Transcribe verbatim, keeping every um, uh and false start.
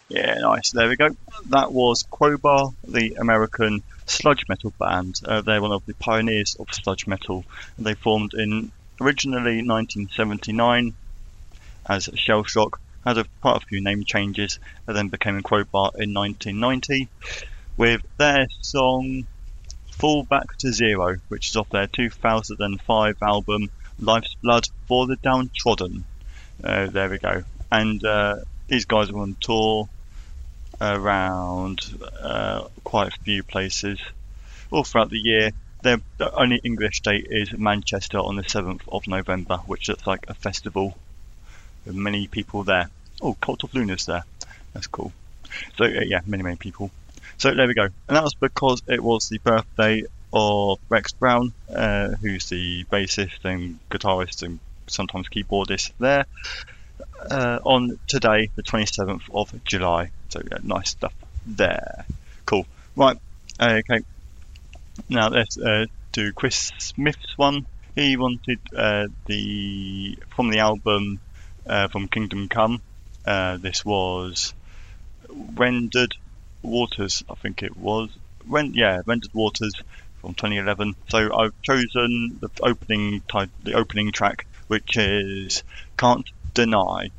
Yeah, nice. There we go. That was Crowbar, the American sludge metal band. Uh, they're one of the pioneers of sludge metal. They formed in originally nineteen seventy-nine as Shell Shock, had a, quite a few name changes, and then became Crowbar in nineteen ninety with their song Fall Back to Zero, which is off their two thousand five album Life's Blood for the Downtrodden. Uh, there we go. And uh, these guys are on tour around uh, quite a few places all throughout the year. Their the only English date is Manchester on the seventh of November, which looks like a festival with many people there. Oh, Cult of Luna's there. That's cool. So uh, yeah, many, many people. So there we go. And that was because it was the birthday of Rex Brown, uh, who's the bassist and guitarist and sometimes keyboardist there, uh, on today, the twenty-seventh of July. So yeah, nice stuff there. Cool. Right. Okay. Now let's uh, do Chris Smith's one. He wanted uh, the from the album uh, from Kingdom Come. Uh, this was Rendered Waters, I think it was. Ren- yeah, Rendered Waters from twenty eleven. So I've chosen the opening type, the opening track, which is Can't Deny.